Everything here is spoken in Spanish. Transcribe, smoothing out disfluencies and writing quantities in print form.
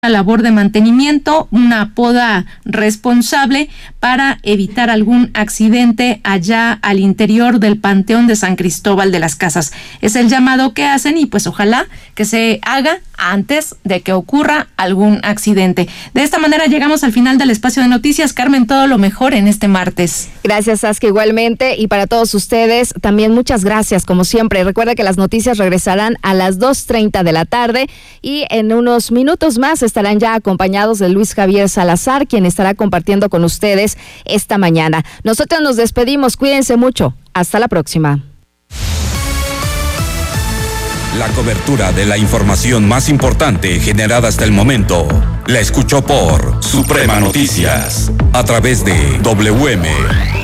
labor de mantenimiento, una poda responsable para evitar algún accidente allá al interior del Panteón de San Cristóbal de las Casas. Es el llamado que hacen y pues ojalá que se haga antes de que ocurra algún accidente. De esta manera llegamos al final del espacio de noticias. Carmen, todo lo mejor en este martes. Gracias, Saskia, igualmente. Y para todos ustedes, también muchas gracias, como siempre. Recuerda que las noticias regresarán a las 2:30 de la tarde y en unos minutos más estarán ya acompañados de Luis Javier Salazar, quien estará compartiendo con ustedes esta mañana. Nosotros nos despedimos. Cuídense mucho. Hasta la próxima. La cobertura de la información más importante generada hasta el momento la escuchó por Suprema Noticias a través de WM